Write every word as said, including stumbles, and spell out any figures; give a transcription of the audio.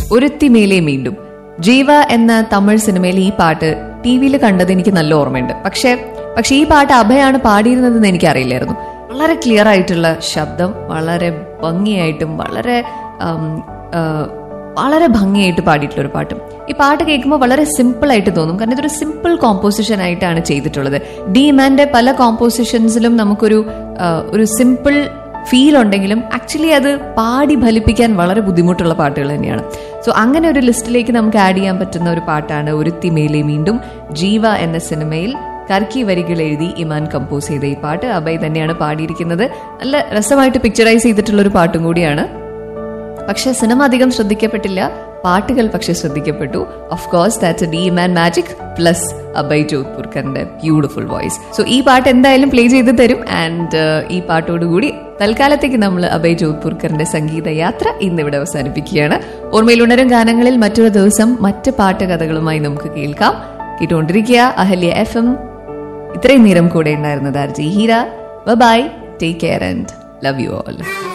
ഒരുത്തി മേലെ വീണ്ടും. ജീവ എന്ന തമിഴ് സിനിമയിൽ ഈ പാട്ട് ടി വിയിൽ കണ്ടത് എനിക്ക് നല്ല ഓർമ്മയുണ്ട്. പക്ഷെ പക്ഷെ ഈ പാട്ട് അഭയാണ് പാടിയിരുന്നതെന്ന് എനിക്കറിയില്ലായിരുന്നു. വളരെ ക്ലിയർ ആയിട്ടുള്ള ശബ്ദം, വളരെ ഭംഗിയായിട്ടും വളരെ വളരെ ഭംഗിയായിട്ട് പാടിയിട്ടുള്ള ഒരു പാട്ടും. ഈ പാട്ട് കേൾക്കുമ്പോൾ വളരെ സിമ്പിൾ ആയിട്ട് തോന്നും, കാരണം ഇതൊരു സിമ്പിൾ കോമ്പോസിഷൻ ആയിട്ടാണ് ചെയ്തിട്ടുള്ളത്. ഡി ഇമാന്റെ പല കോമ്പോസിഷൻസിലും നമുക്കൊരു ഒരു സിമ്പിൾ ഫീൽ ഉണ്ടെങ്കിലും ആക്ച്വലി അത് പാടി ഫലിപ്പിക്കാൻ വളരെ ബുദ്ധിമുട്ടുള്ള പാട്ടുകൾ തന്നെയാണ്. സോ അങ്ങനെ ഒരു ലിസ്റ്റിലേക്ക് നമുക്ക് ആഡ് ചെയ്യാൻ പറ്റുന്ന ഒരു പാട്ടാണ് ഒരുത്തി മേലെ വീണ്ടും. ജീവ എന്ന സിനിമയിൽ കർക്കി വരികൾ എഴുതി ഇമാൻ കമ്പോസ് ചെയ്ത ഈ പാട്ട് അഭയ് തന്നെയാണ് പാടിയിരിക്കുന്നത്. നല്ല രസമായിട്ട് പിക്ചറൈസ് ചെയ്തിട്ടുള്ള ഒരു പാട്ടും കൂടിയാണ്. പക്ഷെ സിനിമ അധികം ശ്രദ്ധിക്കപ്പെട്ടില്ല, പാട്ടുകൾ പക്ഷെ ശ്രദ്ധിക്കപ്പെട്ടു. Of course that's A D Iman magic plus Abhay ജോധ്പൂർക്കറിന്റെ beautiful voice. So ഈ പാട്ട് എന്തായാലും പ്ലേ ചെയ്ത് തരും. ആൻഡ് ഈ പാട്ടോടുകൂടി തൽക്കാലത്തേക്ക് നമ്മൾ അഭയ് ജോധ്പൂർക്കറിന്റെ സംഗീത യാത്ര ഇന്നിവിടെ അവസാനിപ്പിക്കുകയാണ്. ഓർമ്മയിലുണരും ഗാനങ്ങളിൽ മറ്റൊരു ദിവസം മറ്റ് പാട്ടുകഥകളുമായി നമുക്ക് കേൾക്കാം. കേട്ടുകൊണ്ടിരിക്കുക അഹല്യ എഫ് എം. ഇത്രയും നേരം കൂടെ ഉണ്ടായിരുന്നത് R J Heera. By, take care and love you all.